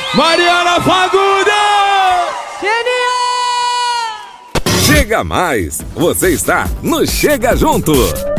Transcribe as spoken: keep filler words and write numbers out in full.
Mariana Fagundes! Genial! Chega mais! Você está no Chega Junto!